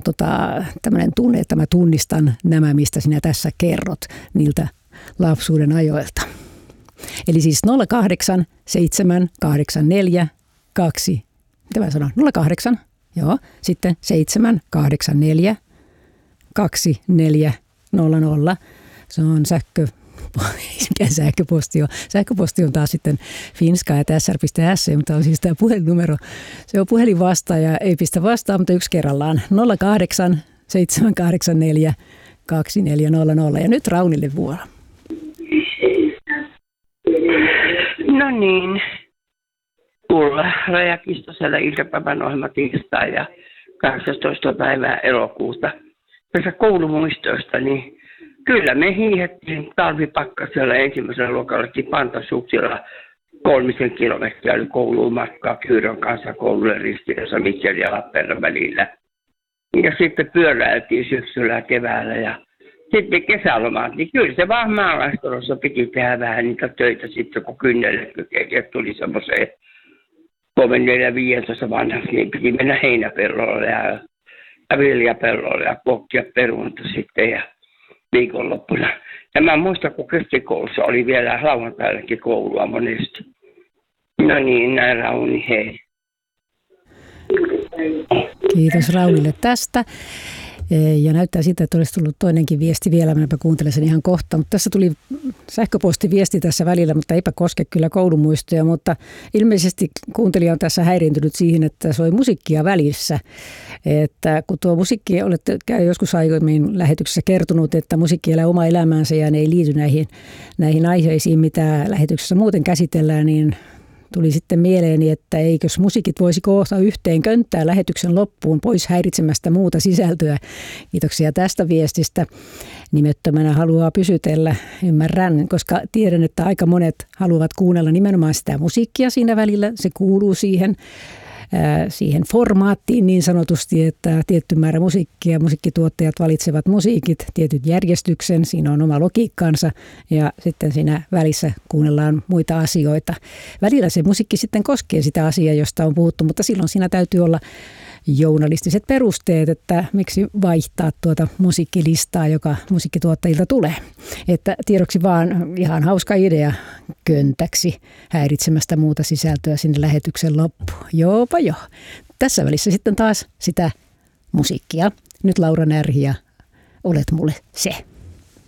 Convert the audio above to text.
tämmöinen tunne, että mä tunnistan nämä, mistä sinä tässä kerrot niiltä lapsuuden ajoilta. Eli siis 08 784 2, mitä mä sanon, 08, joo, sitten 784 2400. Se on mikä sähköposti on. Sähköposti on taas sitten finska@sr.se, mutta on siis tämä puhelinnumero. Se on puhelinvastaaja, ei pistä vastaan, mutta yksi kerrallaan. 08 784 2400. Ja nyt Raunille vuoro. No niin. Ulla Raja Kistosella iltapäivän ohjelma tiistai ja 18. päivää elokuuta. Tässä koulumuistoista, niin kyllä me hiihettiin talvipakkasella ensimmäisellä luokallakin Pantasuksilla 3 kilometriä oli kouluun matkaa Kyyrön kanssa koululle ristiriidassa Mikkelin ja Lappeenrannan välillä. Ja sitten pyöräiltiin syksyllä ja keväällä ja sitten kesälomaat, niin kyllä se vaan maalaistalossa piti tehdä vähän niitä töitä sitten, kun kynnelle tuli semmoiseen 3-4-15 vanhaksi, niin piti mennä heinäpellolle ja viljapellolle ja kuokkia perunta sitten ja viikonloppuna. Ja mä muistan, kun keskikoulussa oli vielä lauantaillakin koulua monesti. No niin, näin Rauni, hei. Kiitos Raunille tästä. Ja näyttää siltä, että olisi tullut toinenkin viesti vielä. Minäpä kuuntelen sen ihan kohta. Mutta tässä tuli sähköpostiviesti tässä välillä, mutta eipä koske kyllä koulumuistoja. Mutta ilmeisesti kuuntelija on tässä häiriintynyt siihen, että soi musiikkia välissä. Että kun tuo musiikki, olette joskus aiemmin lähetyksessä kertonut, että musiikki elää omaa elämäänsä ja ne ei liity näihin aiheisiin, mitä lähetyksessä muuten käsitellään, niin tuli sitten mieleeni, että eikös musiikit voisi koota yhteen könttää lähetyksen loppuun pois häiritsemästä muuta sisältöä. Kiitoksia tästä viestistä. Nimettömänä haluaa pysytellä, ymmärrän, koska tiedän, että aika monet haluavat kuunnella nimenomaan sitä musiikkia siinä välillä. Se kuuluu siihen formaattiin niin sanotusti, että tietty määrä musiikkia, musiikkituottajat valitsevat musiikit, tietyt järjestyksen, siinä on oma logiikkansa ja sitten siinä välissä kuunnellaan muita asioita. Välillä se musiikki sitten koskee sitä asiaa, josta on puhuttu, mutta silloin siinä täytyy olla journalistiset perusteet, että miksi vaihtaa tuota musiikkilistaa, joka musiikkituottajilta tulee. Että tiedoksi vaan ihan hauska idea köntäksi häiritsemästä muuta sisältöä sinne lähetyksen loppuun. Joopa joo. Tässä välissä sitten taas sitä musiikkia. Nyt Laura Närhi ja Olet mulle se.